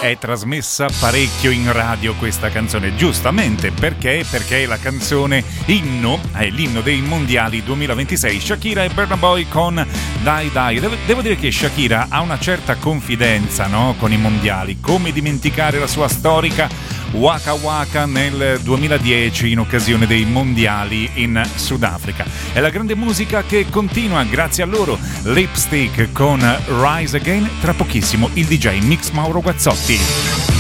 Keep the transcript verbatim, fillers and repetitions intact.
è trasmessa parecchio in radio questa canzone, giustamente, perché? Perché è la canzone inno, è l'inno dei mondiali duemilaventisei, Shakira e Burna Boy con Dai Dai. Devo, devo dire che Shakira ha una certa confidenza, no, con i mondiali, come dimenticare la sua storica Waka Waka nel duemiladieci in occasione dei mondiali in Sudafrica. È la grande musica che continua grazie a loro. Lipstick con Rise Again, tra pochissimo il D J Mix Mauro Guazzotti.